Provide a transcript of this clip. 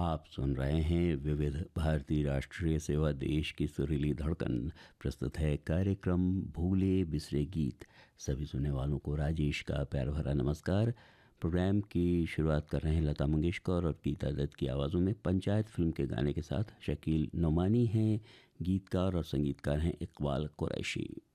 आप सुन रहे हैं विविध भारती राष्ट्रीय सेवा, देश की सुरीली धड़कन। प्रस्तुत है कार्यक्रम भूले बिसरे गीत। सभी सुनने वालों को राजेश का प्यार भरा नमस्कार। प्रोग्राम की शुरुआत कर रहे हैं लता मंगेशकर और गीता दत्त की आवाज़ों में पंचायत फिल्म के गाने के साथ। शकील नोमानी हैं गीतकार और संगीतकार हैं इकबाल कुरैशी।